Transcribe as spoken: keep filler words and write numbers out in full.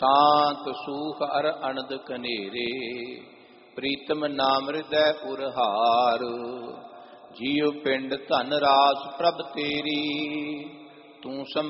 शांत सूख अर अनद कनेरे, प्रीतम नाम हृदय उरहार। जियो पिंड धन रास प्रभ तेरी, तू सम